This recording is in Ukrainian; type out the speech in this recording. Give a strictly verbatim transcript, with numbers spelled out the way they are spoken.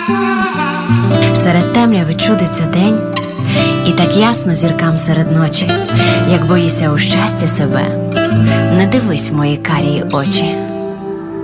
Серед темряви чудиться день, і так ясно зіркам серед ночі. Як боїся у щастя себе, не дивись в мої карії очі.